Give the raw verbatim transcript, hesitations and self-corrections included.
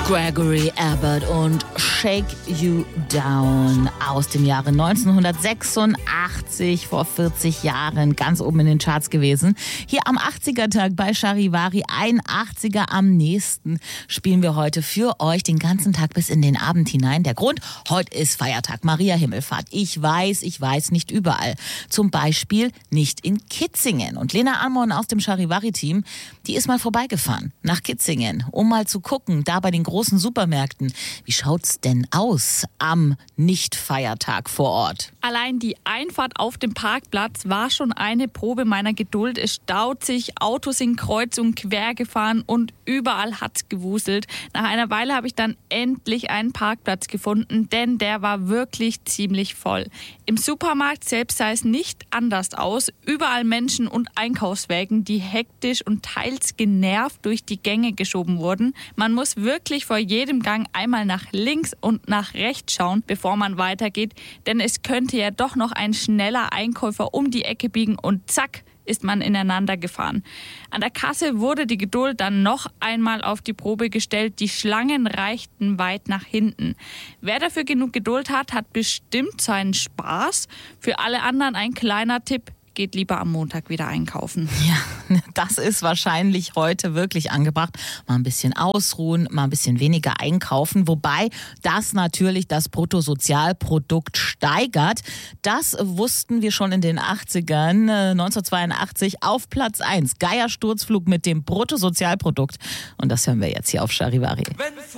Gregory Abbott und Shake You Down aus dem Jahre neunzehnhundertsechsundachtzig, vor vierzig Jahren, ganz oben in den Charts gewesen. Hier am achtziger-Tag bei Charivari, ein achtziger am nächsten, spielen wir heute für euch den ganzen Tag bis in den Abend hinein. Der Grund, heute ist Feiertag, Maria Himmelfahrt. Ich weiß, ich weiß, nicht überall. Zum Beispiel nicht in Kitzingen. Und Lena Amon aus dem Charivari-Team, die ist mal vorbeigefahren nach Kitzingen, um mal zu gucken, da bei den großen Supermärkten. Wie schaut's denn aus am Nicht-Feiertag vor Ort? Allein die Einfahrt auf dem Parkplatz war schon eine Probe meiner Geduld. Es staut sich, Autos sind kreuz und quer gefahren und überall hat's gewuselt. Nach einer Weile habe ich dann endlich einen Parkplatz gefunden, denn der war wirklich ziemlich voll. Im Supermarkt selbst sah es nicht anders aus. Überall Menschen und Einkaufswägen, die hektisch und teils genervt durch die Gänge geschoben wurden. Man muss wirklich vor jedem Gang einmal nach links und nach rechts schauen, bevor man weitergeht, denn es könnte ja doch noch ein schneller Einkäufer um die Ecke biegen und zack, ist man ineinander gefahren. An der Kasse wurde die Geduld dann noch einmal auf die Probe gestellt. Die Schlangen reichten weit nach hinten. Wer dafür genug Geduld hat, hat bestimmt seinen Spaß. Für alle anderen ein kleiner Tipp: geht lieber am Montag wieder einkaufen. Ja, das ist wahrscheinlich heute wirklich angebracht. Mal ein bisschen ausruhen, mal ein bisschen weniger einkaufen. Wobei das natürlich das Bruttosozialprodukt steigert. Das wussten wir schon in den achtzigern. neunzehnhundertzweiundachtzig auf Platz eins. Geier Sturzflug mit dem Bruttosozialprodukt. Und das hören wir jetzt hier auf Charivari.